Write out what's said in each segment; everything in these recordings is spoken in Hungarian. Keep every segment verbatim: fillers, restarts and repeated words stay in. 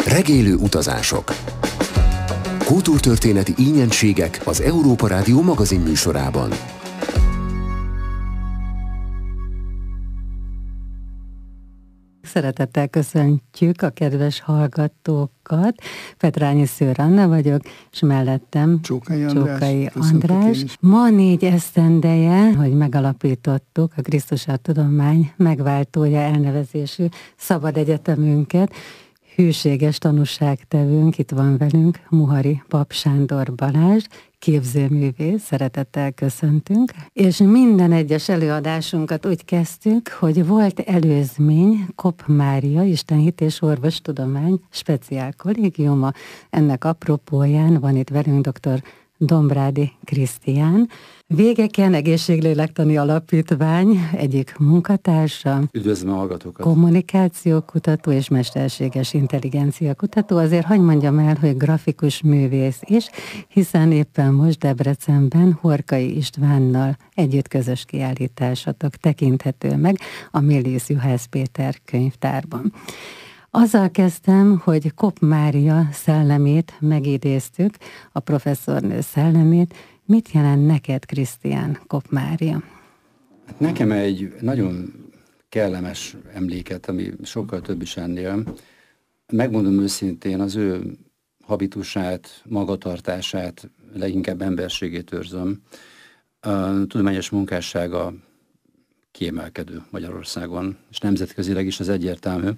Regélő utazások. Kultúrtörténeti ínyentségek az Európa Rádió magazin műsorában. Szeretettel köszöntjük a kedves hallgatókat. Petrányi Szőr Anna vagyok, és mellettem Csókai András. Csókai András. Ma négy esztendeje, hogy megalapítottuk a Krisztustudomány megváltója elnevezésű szabad egyetemünket. Hűséges tanúságtevőnk, itt van velünk Muhari Pap Sándor Balázs, képzőművész, szeretettel köszöntünk, és minden egyes előadásunkat úgy kezdtük, hogy volt előzmény Kopp Mária Istenhit és Orvostudomány speciál kollégiuma. Ennek apropóján van itt velünk dr. Dombrádi Krisztián, Végeken Egészséglélektani Alapítvány egyik munkatársa. Üdvözlöm a hallgatókat! Kommunikációkutató és mesterséges intelligencia kutató. Azért hadd mondjam el, hogy grafikus művész is, hiszen éppen most Debrecenben Horkai Istvánnal együtt közös kiállításatok tekinthető meg a Millis Juhász Péter könyvtárban. Azzal kezdtem, hogy Kopp Mária szellemét megidéztük, a professzornő szellemét. Mit jelent neked, Krisztián, Kopp Mária? Nekem egy nagyon kellemes emléket, ami sokkal több is ennél. Megmondom őszintén, az ő habitusát, magatartását, leginkább emberségét őrzöm. A tudományos munkássága kiemelkedő Magyarországon, és nemzetközileg is az egyértelmű.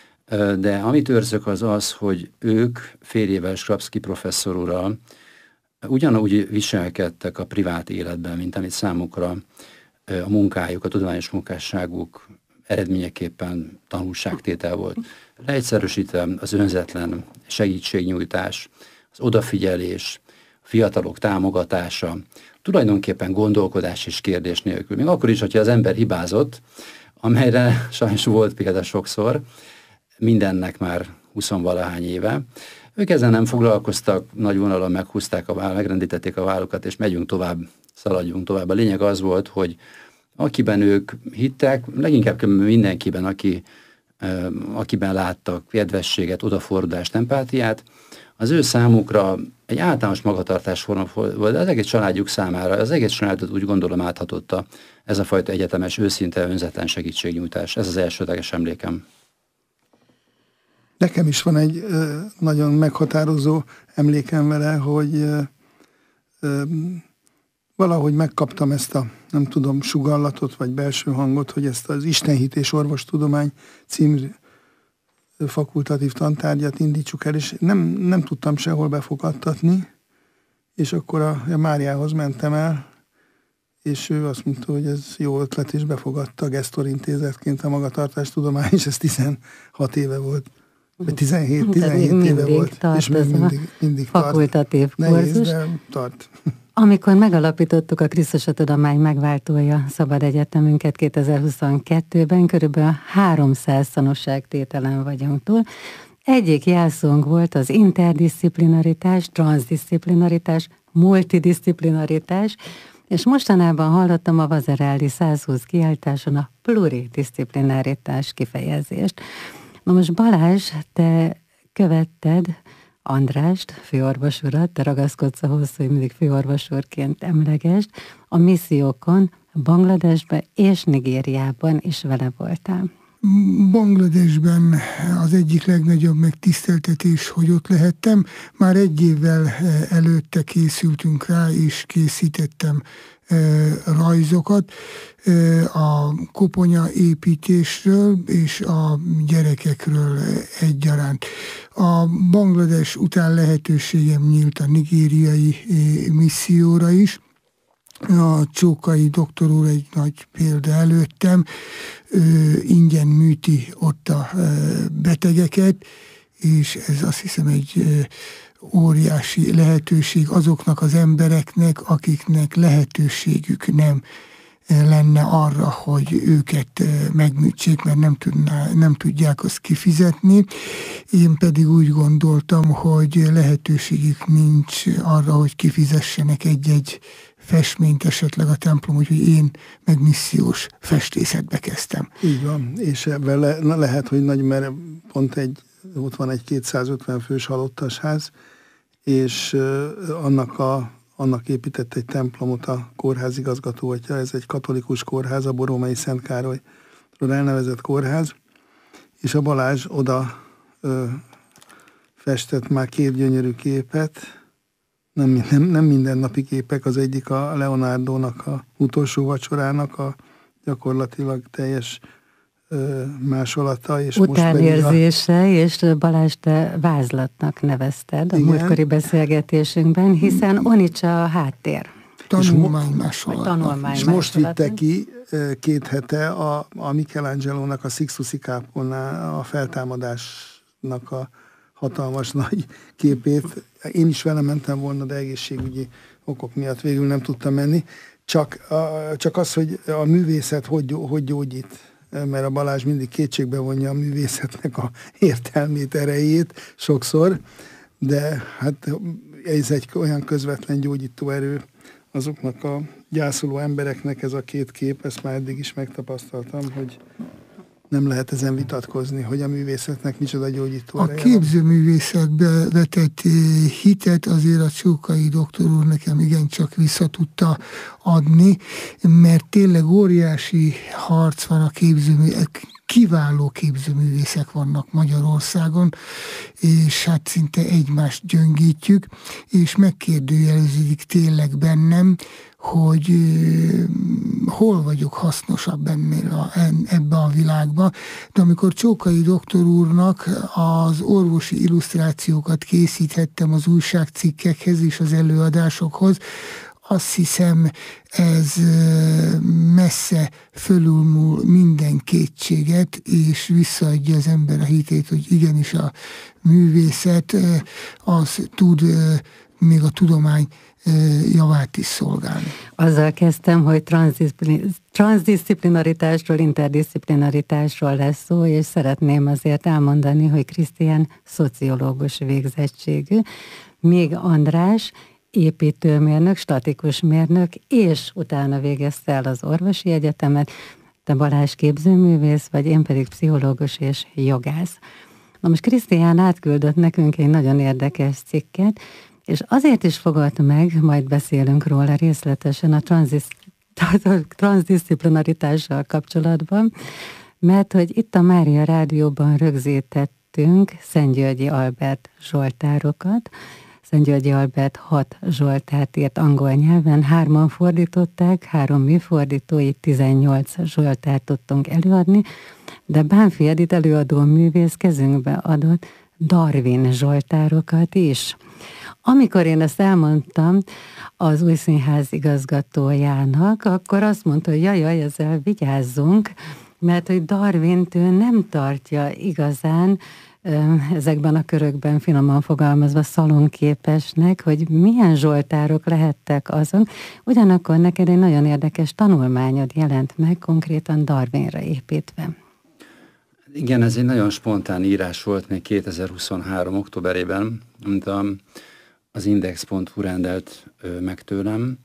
De amit őrzök az az, hogy ők férjével, Skrapszky professzor úrral ugyanúgy viselkedtek a privát életben, mint amit számukra a munkájuk, a tudományos munkásságuk eredményeképpen tanulságtétel volt. Leegyszerűsítve az önzetlen segítségnyújtás, az odafigyelés, a fiatalok támogatása, tulajdonképpen gondolkodás és kérdés nélkül. Még akkor is, hogyha az ember hibázott, amelyre sajnos volt példa sokszor, mindennek már huszonvalahány éve. Ők ezzel nem foglalkoztak, nagy vonalon meghúzták a váll, megrendítették a vállukat, és megyünk tovább, szaladjunk tovább. A lényeg az volt, hogy akiben ők hittek, leginkább mindenkiben, aki, akiben láttak kedvességet, odafordulást, empátiát, az ő számukra egy általános magatartásforma volt, de az egész családjuk számára, az egész családot úgy gondolom áthatotta ez a fajta egyetemes, őszinte, önzetlen segítségnyújtás. Ez az elsődleges emlékem. Nekem is van egy ö, nagyon meghatározó emlékem vele, hogy ö, ö, valahogy megkaptam ezt a, nem tudom, sugallatot, vagy belső hangot, hogy ezt az Istenhit és Orvostudomány című fakultatív tantárgyat indítsuk el, és nem, nem tudtam sehol befogadtatni, és akkor a, a Máriához mentem el, és ő azt mondta, hogy ez jó ötlet, és befogadta gesztorintézetként a magatartástudomány, és ez tizenhat éve volt. Vagy tizenhét, tizenhét éve volt, és még mindig, mindig fakultatív tart. kurzus. Nehéz, de tart. Amikor megalapítottuk a Krisztustudomány megváltója szabad egyetemünket kétezer-huszonkettőben, körülbelül háromszáz tanúságtételen vagyunk túl. Egyik jelszónk volt az interdisziplinaritás, transzdisziplinaritás, multidisziplinaritás, és mostanában hallottam a Vazarelli százhúsz kiállításon a pluridisziplinaritás kifejezést. Na most Balázs, te követted Andrást, főorvos urat, te ragaszkodsz ahhoz, hogy mindig főorvos úrként emlegesd, a missziókon Bangladesben és Nigériában is vele voltál. Bangladesben az egyik legnagyobb megtiszteltetés, hogy ott lehettem. Már egy évvel előtte készültünk rá, és készítettem rajzokat a koponya építésről és a gyerekekről egyaránt. A Banglades után lehetőségem nyílt a nigériai misszióra is. A Csókai doktor úr egy nagy példa előttem, ő ingyen műti ott a betegeket, és ez azt hiszem egy óriási lehetőség azoknak az embereknek, akiknek lehetőségük nem lenne arra, hogy őket megműtsék, mert nem, tudná, nem tudják azt kifizetni. Én pedig úgy gondoltam, hogy lehetőségük nincs arra, hogy kifizessenek egy-egy festményt esetleg a templom, úgyhogy én meg missziós festészetbe kezdtem. Így van, és ebben le, na lehet, hogy nagy, mert pont egy ott van egy kétszázötven fős halottasház, és annak, a, annak épített egy templomot a kórházigazgatója. Ez egy katolikus kórház, a Boromei Szent Károlyról elnevezett kórház, és a Balázs oda ö, festett már két gyönyörű képet, nem, nem, nem mindennapi képek, az egyik a Leonardo-nak a utolsó vacsorának a gyakorlatilag teljes ö, másolata. És utánérzése, a... és Balázs, te vázlatnak nevezted a igen. múltkori beszélgetésünkben, hiszen Onicsa a háttér. Tanulmány És most vitte ki két hete a, a Michelangelo-nak a Sixtusi kápolnál a feltámadásnak a hatalmas nagy képét. Én is vele mentem volna, de egészségügyi okok miatt végül nem tudtam menni. Csak, a, csak az, hogy a művészet hogy, hogy gyógyít, mert a Balázs mindig kétségbe vonja a művészetnek a értelmét, erejét sokszor, de hát ez egy olyan közvetlen gyógyító erő azoknak a gyászoló embereknek, ez a két kép, ezt már eddig is megtapasztaltam, hogy nem lehet ezen vitatkozni, hogy a művészetnek micsoda gyógyító ereje van. A képzőművészetbe vetett hitet azért a Csókai doktor úr nekem igencsak vissza tudta adni, mert tényleg óriási harc van a képzőművészetben, kiváló képzőművészek vannak Magyarországon, és hát szinte egymást gyöngítjük, és megkérdőjeleződik tényleg bennem, hogy hol vagyok hasznosabb ennél a, ebbe a világba. De amikor Csókai doktor úrnak az orvosi illusztrációkat készíthettem az újságcikkekhez és az előadásokhoz, azt hiszem, ez messze fölülmúl minden kétséget, és visszaadja az ember a hitét, hogy igenis a művészet az tud még a tudomány javát is szolgálni. Azzal kezdtem, hogy transzdisziplinaritásról, interdisziplinaritásról lesz szó, és szeretném azért elmondani, hogy Krisztián szociológus végzettségű, még András építőmérnök, statikus mérnök, és utána végezte el az orvosi egyetemet, te Balázs képzőművész, vagy én pedig pszichológus és jogász. Na most Krisztián átküldött nekünk egy nagyon érdekes cikket, és azért is fogott meg, majd beszélünk róla részletesen a transzdisziplinaritással kapcsolatban, mert hogy itt a Mária Rádióban rögzítettünk Szentgyörgyi Albert zsoltárokat. Szentgyörgyi Albert hat zsoltárt írt angol nyelven, hárman fordították, három mi fordítói, tizennyolc zsoltárt tudtunk előadni, de Bánfi Edith előadó művész kezünkbe adott Darwin zsoltárokat is. Amikor én ezt elmondtam az Új Színház igazgatójának, akkor azt mondta, hogy jaj, jaj, ezzel vigyázzunk, mert hogy Darwint ő nem tartja igazán ezekben a körökben finoman fogalmazva szalonképesnek, hogy milyen zsoltárok lehettek azok. Ugyanakkor neked egy nagyon érdekes tanulmányod jelent meg, konkrétan Darwinra építve. Igen, ez egy nagyon spontán írás volt még kétezer-huszonhárom októberében, amit a, az index pont hu rendelt meg tőlem.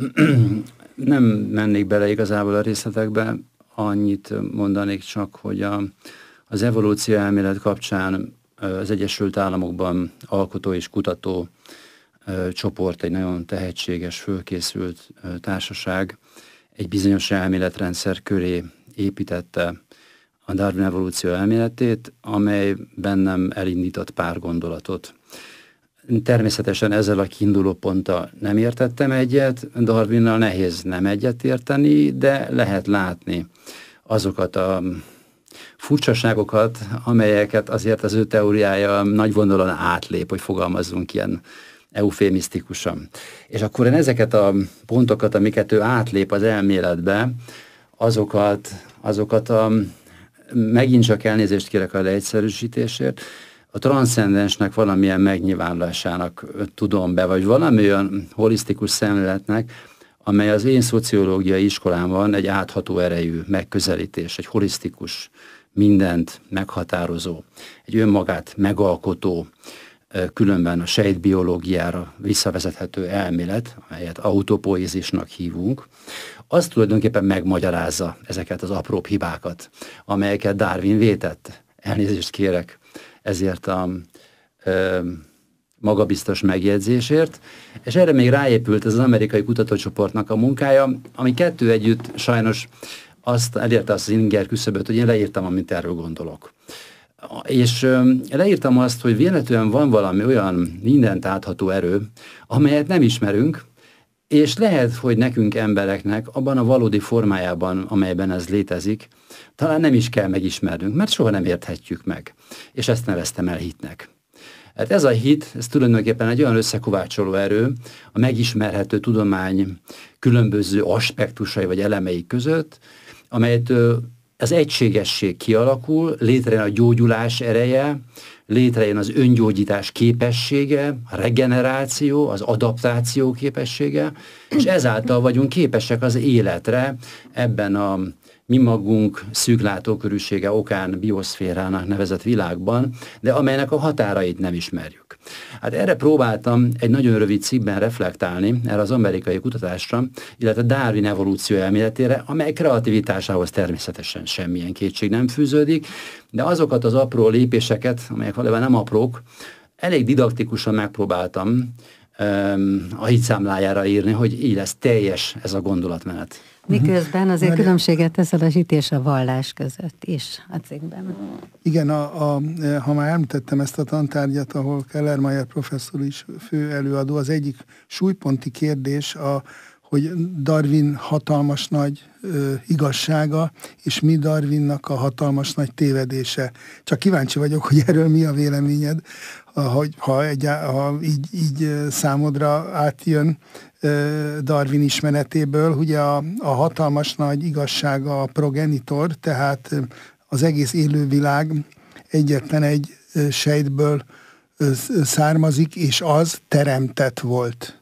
Nem mennék bele igazából a részletekbe, annyit mondanék csak, hogy a Az evolúció elmélet kapcsán az Egyesült Államokban alkotó és kutató csoport, egy nagyon tehetséges, fölkészült társaság egy bizonyos elméletrendszer köré építette a Darwin evolúció elméletét, amely bennem elindított pár gondolatot. Természetesen ezzel a kiinduló ponttal nem értettem egyet, Darwinnal nehéz nem egyet érteni, de lehet látni azokat a furcsaságokat, amelyeket azért az ő teóriája nagy vonalon átlép, hogy fogalmazzunk ilyen eufémisztikusan. És akkor én ezeket a pontokat, amiket ő átlép az elméletbe, azokat, azokat a, megint csak elnézést kérek a leegyszerűsítésért, a transzcendensnek valamilyen megnyilvánulásának tudom be, vagy valami olyan holisztikus szemléletnek, amely az én szociológiai iskolámban egy átható erejű megközelítés, egy holisztikus, mindent meghatározó, egy önmagát megalkotó, különben a sejtbiológiára visszavezethető elmélet, amelyet autopoézisnak hívunk, az tulajdonképpen megmagyarázza ezeket az apróbb hibákat, amelyeket Darwin vétett. Elnézést kérek ezért a ö, magabiztos megjegyzésért, és erre még ráépült ez az amerikai kutatócsoportnak a munkája, ami kettő együtt sajnos azt elérte azt az inger küszöböt, hogy én leírtam, amit erről gondolok. És ö, leírtam azt, hogy véletlenül van valami olyan mindent átható erő, amelyet nem ismerünk, és lehet, hogy nekünk embereknek abban a valódi formájában, amelyben ez létezik, talán nem is kell megismernünk, mert soha nem érthetjük meg. És ezt neveztem el hitnek. Hát ez a hit, ez tulajdonképpen egy olyan összekovácsoló erő a megismerhető tudomány különböző aspektusai vagy elemei között, amelyet az egységesség kialakul, létrejön a gyógyulás ereje, létrejön az öngyógyítás képessége, a regeneráció, az adaptáció képessége, és ezáltal vagyunk képesek az életre ebben a mi magunk szűklátókörűsége okán bioszférának nevezett világban, de amelynek a határait nem ismerjük. Hát erre próbáltam egy nagyon rövid cikkben reflektálni, erre az amerikai kutatásra, illetve Darwin evolúció elméletére, amely kreativitásához természetesen semmilyen kétség nem fűződik, de azokat az apró lépéseket, amelyek valójában nem aprók, elég didaktikusan megpróbáltam um, a hitszámlájára írni, hogy így lesz teljes ez a gondolatmenet. Miközben azért különbséget teszel a hit és a vallás között is a cikkben. Igen, a, a, ha már említettem ezt a tantárgyat, ahol Kellermeier professzor is fő előadó, az egyik súlyponti kérdés, a, hogy Darwin hatalmas nagy ö, igazsága, és mi Darwinnak a hatalmas nagy tévedése. Csak kíváncsi vagyok, hogy erről mi a véleményed, hogy ha, egy, ha így, így számodra átjön Darwin ismeretéből, ugye a, a hatalmas nagy igazsága a progenitor, tehát az egész élővilág egyetlen egy sejtből származik, és az teremtett volt.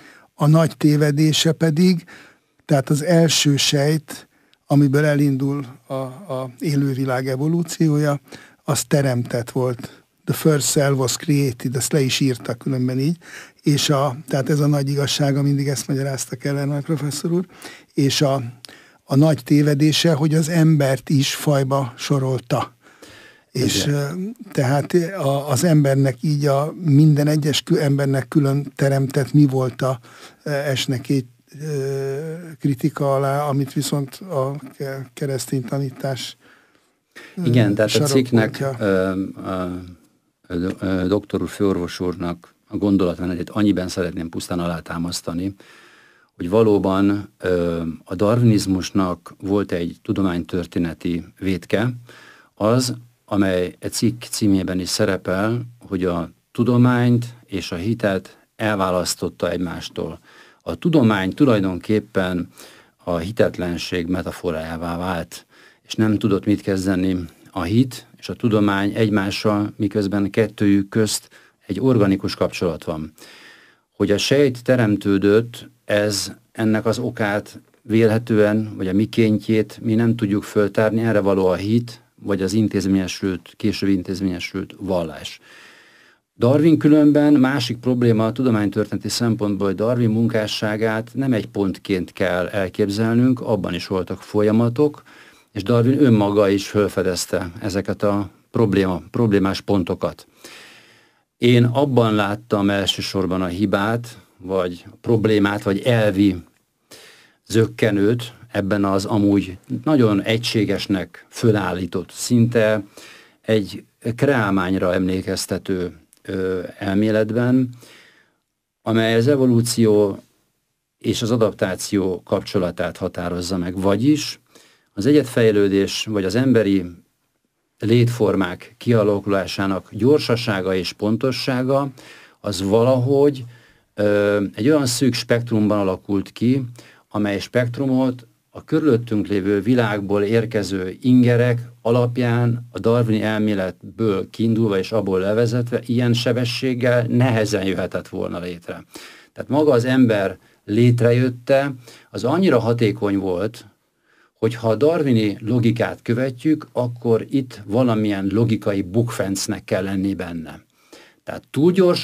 A nagy tévedése pedig, tehát az első sejt, amiből elindul a, a élővilág evolúciója, az teremtett volt. The first cell was created, ezt le is írta különben így, és a, tehát ez a nagy igazsága, mindig ezt magyarázta Kellermeier professzor úr, és a, a nagy tévedése, hogy az embert is fajba sorolta. Igen. És tehát a, az embernek így a minden egyes embernek külön teremtett mi volt a esnek egy kritika alá, amit viszont a keresztény tanítás igen, tehát a cikknek doktor úr, főorvos úrnak a gondolatmenetét annyiben szeretném pusztán alátámasztani, hogy valóban a darwinizmusnak volt egy tudománytörténeti vétke, az, amely egy cikk címében is szerepel, hogy a tudományt és a hitet elválasztotta egymástól. A tudomány tulajdonképpen a hitetlenség metaforájává vált, és nem tudott mit kezdeni a hit és a tudomány egymással, miközben kettőjük közt egy organikus kapcsolat van. Hogy a sejt teremtődött, ez ennek az okát vélhetően, vagy a mikéntjét mi nem tudjuk föltárni, erre való a hit, vagy az intézményesült, később intézményesült vallás. Darwin különben másik probléma a tudománytörténeti szempontból, hogy Darwin munkásságát nem egy pontként kell elképzelnünk, abban is voltak folyamatok, és Darwin önmaga is felfedezte ezeket a probléma, problémás pontokat. Én abban láttam elsősorban a hibát, vagy problémát, vagy elvi zökkenőt ebben az amúgy nagyon egységesnek fölállított, szinte egy kreálmányra emlékeztető ö, elméletben, amely az evolúció és az adaptáció kapcsolatát határozza meg. Vagyis az egyedfejlődés, vagy az emberi létformák kialakulásának gyorsasága és pontossága, az valahogy ö, egy olyan szűk spektrumban alakult ki, amely spektrumot a körülöttünk lévő világból érkező ingerek alapján a darwini elméletből kiindulva és abból levezetve ilyen sebességgel nehezen jöhetett volna létre. Tehát maga az ember létrejötte, az annyira hatékony volt, hogy ha a darwini logikát követjük, akkor itt valamilyen logikai bukfencnek kell lenni benne. Tehát túl gyors